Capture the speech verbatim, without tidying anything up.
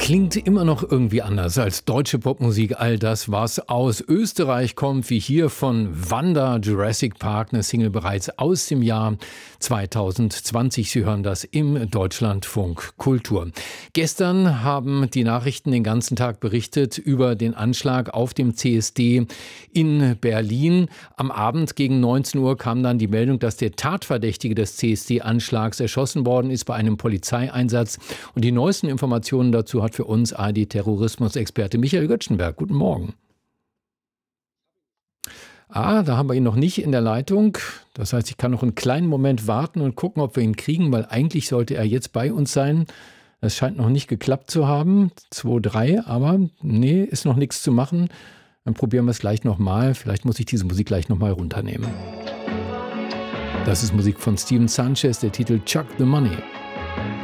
Klingt immer noch irgendwie anders als deutsche Popmusik. All das, was aus Österreich kommt, wie hier von Wanda, Jurassic Park, eine Single bereits aus dem Jahr zweitausendzwanzig. Sie hören das im Deutschlandfunk Kultur. Gestern haben die Nachrichten den ganzen Tag berichtet über den Anschlag auf dem C S D in Berlin. Am Abend gegen neunzehn Uhr kam dann die Meldung, dass der Tatverdächtige des C S D-Anschlags erschossen worden ist bei einem Polizeieinsatz. Und die neuesten Informationen dazu hat für uns A R D-Terrorismusexperte Michael Göttschenberg. Guten Morgen. Ah, da haben wir ihn noch nicht in der Leitung. Das heißt, ich kann noch einen kleinen Moment warten und gucken, ob wir ihn kriegen, weil eigentlich sollte er jetzt bei uns sein. Es scheint noch nicht geklappt zu haben. zwei, drei, aber nee, ist noch nichts zu machen. Dann probieren wir es gleich nochmal. Vielleicht muss ich diese Musik gleich nochmal runternehmen. Das ist Musik von Steven Sanchez, der Titel Chuck the Money.